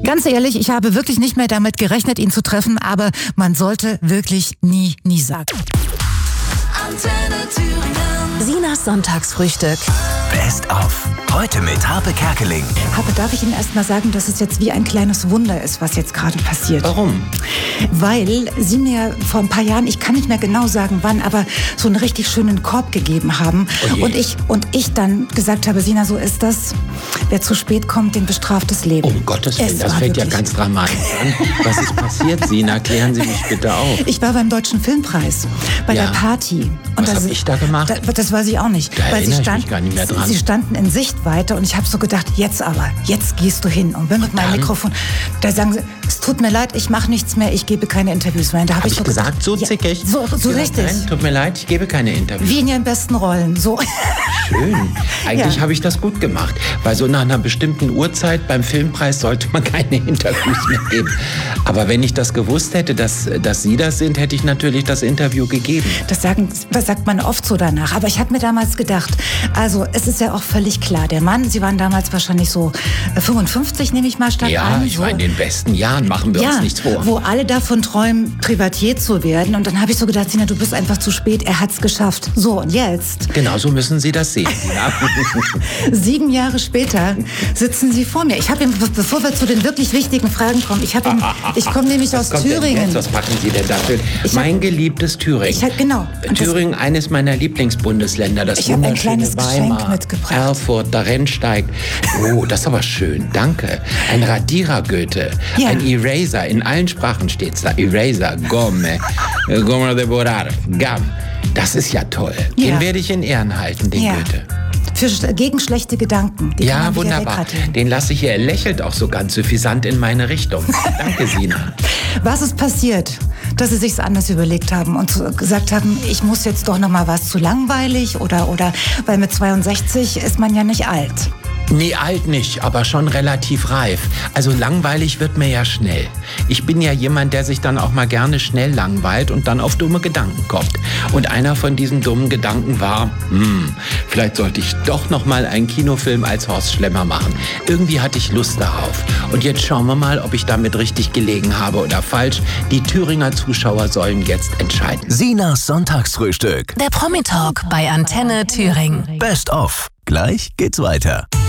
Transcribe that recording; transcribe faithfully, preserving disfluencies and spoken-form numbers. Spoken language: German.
Ganz ehrlich, ich habe wirklich nicht mehr damit gerechnet, ihn zu treffen, aber man sollte wirklich nie, nie sagen. Antenne Thüringen. Sinas Sonntagsfrühstück. Best of. Heute mit Harpe Kerkeling. Harpe, darf ich Ihnen erst mal sagen, dass es jetzt wie ein kleines Wunder ist, was jetzt gerade passiert? Warum? Weil Sie mir vor ein paar Jahren, ich kann nicht mehr genau sagen wann, aber so einen richtig schönen Korb gegeben haben. Oh und, ich, und ich dann gesagt habe, Sina, so ist das. Wer zu spät kommt, den bestraft das Leben. Um Gottes Willen, Es das war fällt ja wirklich- ganz dramatisch an. Was ist passiert, Sina? Klären Sie mich bitte auf. Ich war beim Deutschen Filmpreis, bei Ja. der Party. Was da hab sind- ich da gemacht? Da, das weiß ich auch nicht. Da weil erinnere sie ich mich gar nicht mehr dran. Sie standen in Sichtweite und ich habe so gedacht, jetzt aber, jetzt gehst du hin. Und bin mit meinem dann? Mikrofon, da sagen sie, es tut mir leid, ich mache nichts mehr, ich gebe keine Interviews mehr. Und Da habe Habe ich ich so gedacht, gesagt, so ja, zickig? So, so Ja, richtig. Nein, tut mir leid, ich gebe keine Interviews. Wie in ihren besten Rollen. So. Schön. Eigentlich Ja. habe ich das gut gemacht. Weil so nach einer bestimmten Uhrzeit beim Filmpreis sollte man keine Interviews mehr geben. Aber wenn ich das gewusst hätte, dass, dass Sie das sind, hätte ich natürlich das Interview gegeben. Das, sagen, das sagt man oft so danach. Aber ich habe mir damals gedacht, also es ist ja auch völlig klar, der Mann, Sie waren damals wahrscheinlich so äh, fünfundfünfzig, nehme ich mal stark Ja, an. ich so. war in den besten Jahren, machen wir ja, uns nichts vor. wo alle davon träumen, Privatier zu werden. Und dann habe ich so gedacht, Sina, du bist einfach zu spät, er hat's geschafft. So, und jetzt, Genau so müssen Sie das sehen. Ja. sieben Jahre später, sitzen Sie vor mir. Ich habe ihm, be- bevor wir zu den wirklich wichtigen Fragen kommen, ich habe ihm, ich komme nämlich Was aus kommt denn Thüringen. Jetzt? Was packen Sie denn dafür? Ich hab- Mein geliebtes Thüringen. Ich hab- genau. Und das- Thüringen, eines meiner Lieblingsbundesländer. Das Ich hab ein wunderschöne kleines Geschenk Weimar, mitgebracht. Erfurt, der Rennsteig. Oh, das ist aber schön. Danke. Ein Radierer-Goethe. Ja. Ein Eraser. In allen Sprachen steht's da. Eraser. Gomme. Gomme de Borar. Gam. Das ist ja toll. Den Ja. werde ich in Ehren halten, den Ja. Goethe. Für, sch- gegen schlechte Gedanken. Die kann Ja, man wieder wunderbar. wegradieren. Den lasse ich hier. Er lächelt auch so ganz suffisant in meine Richtung. Danke, Sina. Was ist passiert, dass Sie sich's anders überlegt haben und so gesagt haben, ich muss jetzt doch noch mal was zu langweilig oder oder weil mit zweiundsechzig ist man ja nicht alt. Nee, alt nicht, aber schon relativ reif. Also langweilig wird mir ja schnell. Ich bin ja jemand, der sich dann auch mal gerne schnell langweilt und dann auf dumme Gedanken kommt. Und einer von diesen dummen Gedanken war, hm, vielleicht sollte ich doch noch mal einen Kinofilm als Horst Schlemmer machen. Irgendwie hatte ich Lust darauf. Und jetzt schauen wir mal, ob ich damit richtig gelegen habe oder falsch. Die Thüringer Zuschauer sollen jetzt entscheiden. Sinas Sonntagsfrühstück. Der Promi-Talk bei Antenne Thüringen. Best of. Gleich geht's weiter.